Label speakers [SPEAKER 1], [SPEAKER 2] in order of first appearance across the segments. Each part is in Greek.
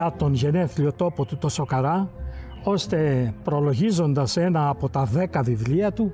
[SPEAKER 1] τον γενέθλιο τόπο του το Σοκαρά, ώστε προλογίζοντας ένα από τα 10 βιβλία του,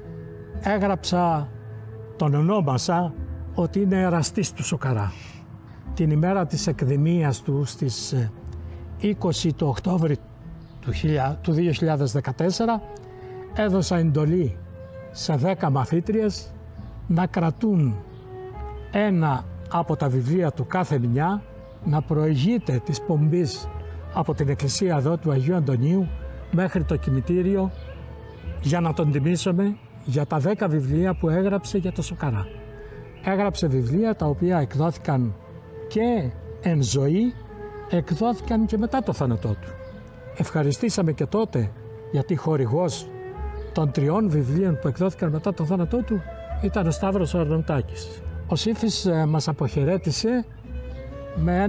[SPEAKER 1] τον ονόμασα ότι είναι εραστής του Σοκαρά. Την ημέρα της εκδημίας του στις 20 του Οκτώβρη του 2014 έδωσα εντολή σε 10 μαθήτριες να κρατούν ένα από τα βιβλία του κάθε μια, να προηγείται της πομπής από την εκκλησία εδώ του Αγίου Αντωνίου μέχρι το κημητήριο, για να τον τιμήσουμε για τα 10 βιβλία που έγραψε για το Σοκαρά. Έγραψε βιβλία τα οποία εκδόθηκαν και εν ζωή, εκδόθηκαν και μετά το θάνατό του. Ευχαριστήσαμε και τότε, γιατί χορηγός των 3 βιβλίων που εκδόθηκαν μετά το θάνατό του ήταν ο Σταύρος ο Αρναουτάκης. Ο Σύφης μας αποχαιρέτησε με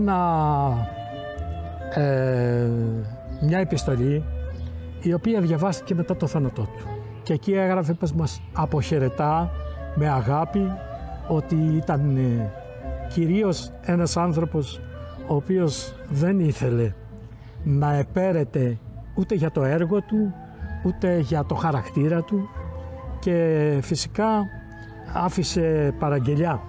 [SPEAKER 1] μια επιστολή η οποία διαβάστηκε μετά το θάνατό του. Και εκεί έγραφε πως μας αποχαιρετά με αγάπη, ότι ήταν κυρίως ένας άνθρωπος ο οποίος δεν ήθελε να επέρεται ούτε για το έργο του, ούτε για το χαρακτήρα του, και φυσικά άφησε παραγγελιά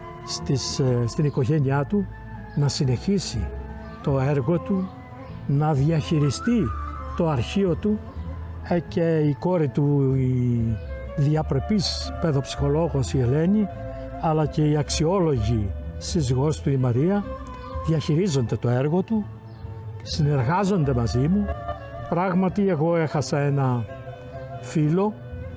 [SPEAKER 1] στην οικογένειά του να συνεχίσει το έργο του, να διαχειριστεί το αρχείο του, και η κόρη του, η διαπρεπής παιδοψυχολόγος η Ελένη, αλλά και η αξιόλογη σύζυγός του η Μαρία, διαχειρίζονται το έργο του, συνεργάζονται μαζί μου. Πράγματι εγώ έχασα ένα φίλο,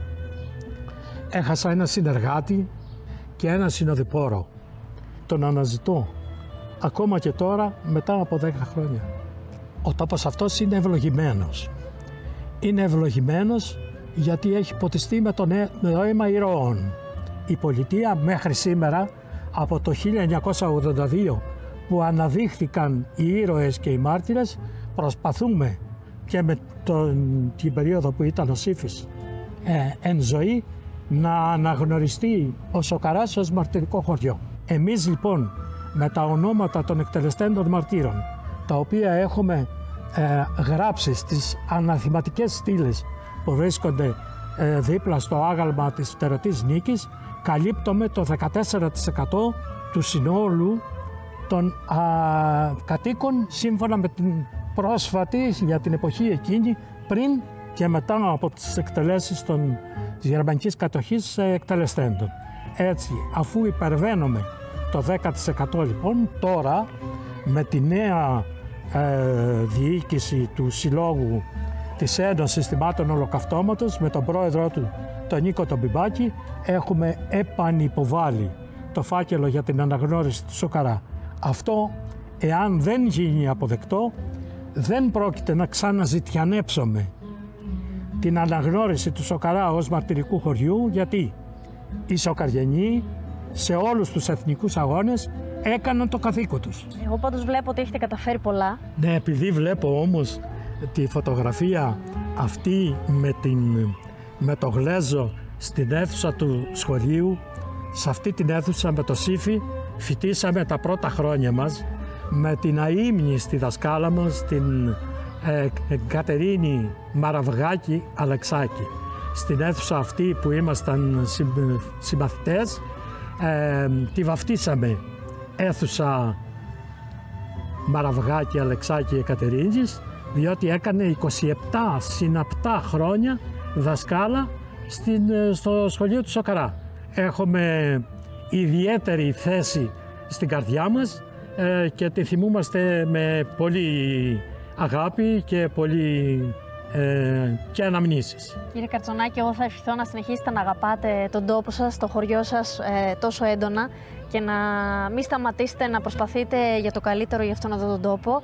[SPEAKER 1] έχασα ένα συνεργάτη και ένα συνοδοιπόρο. Τον αναζητώ ακόμα και τώρα, μετά από 10 χρόνια. Ο τόπος αυτός είναι ευλογημένος. Είναι ευλογημένος γιατί έχει ποτιστεί με το αίμα ηρώων. Η πολιτεία μέχρι σήμερα, από το 1982 που αναδείχθηκαν οι ήρωες και οι μάρτυρες, προσπαθούμε και με την περίοδο που ήταν ο Σύφης εν ζωή, να αναγνωριστεί ο Σοκαράς ως μαρτυρικό χωριό. Εμείς λοιπόν με τα ονόματα των εκτελεστέντων μαρτύρων, τα οποία έχουμε γράψει στις αναθηματικές στήλες που βρίσκονται δίπλα στο άγαλμα της Φτερωτής Νίκης, καλύπτουμε το 14% του συνόλου των κατοίκων, σύμφωνα με την πρόσφατη, για την εποχή εκείνη, πριν και μετά από τις εκτελέσεις της γερμανικής κατοχής εκτελεστέντων. Έτσι, αφού υπερβαίνουμε το 10% λοιπόν, τώρα με τη νέα διοίκηση του Συλλόγου της Ένωσης Θυμάτων Ολοκαυτώματος, με τον πρόεδρό του, τον Νίκο τον Μπιμπάκη, έχουμε επανυποβάλει το φάκελο για την αναγνώριση του Σοκαρά. Αυτό, εάν δεν γίνει αποδεκτό, δεν πρόκειται να ξαναζητιανέψουμε την αναγνώριση του Σοκαρά ως μαρτυρικού χωριού, γιατί οι Σοκαριανοί σε όλους τους εθνικούς αγώνες έκαναν το καθήκον τους.
[SPEAKER 2] Εγώ πάντως βλέπω ότι έχετε καταφέρει πολλά.
[SPEAKER 1] Ναι, επειδή βλέπω όμως τη φωτογραφία αυτή με το γλέζο στην αίθουσα του σχολείου, σε αυτή την αίθουσα με το Σύφη φοιτήσαμε τα πρώτα χρόνια μας, με την αείμνηστη δασκάλα μας, την Κατερίνη Μαραβγάκη Αλεξάκη. Στην αίθουσα αυτή που ήμασταν συμμαθητές, τη βαφτίσαμε αίθουσα Μαραβγάκη Αλεξάκη Εκατερίνης, διότι έκανε 27 συναπτά χρόνια δασκάλα στο σχολείο του Σοκαρά. Έχουμε ιδιαίτερη θέση στην καρδιά μας και τη θυμούμαστε με πολύ αγάπη και πολύ και αναμνήσεις.
[SPEAKER 2] Κύριε Καρτσονάκη, εγώ θα ευχηθώ να συνεχίσετε να αγαπάτε τον τόπο σας, το χωριό σας τόσο έντονα, και να μην σταματήσετε να προσπαθείτε για το καλύτερο για αυτόν εδώ τον τόπο.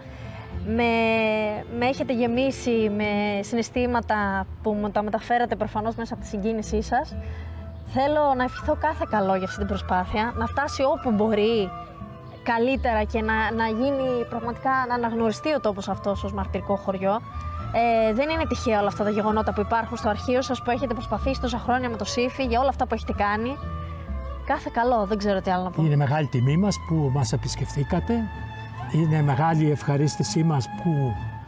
[SPEAKER 2] Με έχετε γεμίσει με συναισθήματα που μου τα μεταφέρατε προφανώς μέσα από τη συγκίνησή σας. Θέλω να ευχηθώ κάθε καλό για αυτή την προσπάθεια, να φτάσει όπου μπορεί καλύτερα και να γίνει πραγματικά, να αναγνωριστεί ο τόπος αυτός ως μαρτυρικό χωριό. Δεν είναι τυχαία όλα αυτά τα γεγονότα που υπάρχουν στο αρχείο σας, που έχετε προσπαθήσει τόσα χρόνια με το Σύφη, για όλα αυτά που έχετε κάνει. Κάθε καλό, δεν ξέρω τι άλλο να πω.
[SPEAKER 1] Είναι μεγάλη τιμή μας που μας επισκεφθήκατε. Είναι μεγάλη η ευχαρίστησή μας που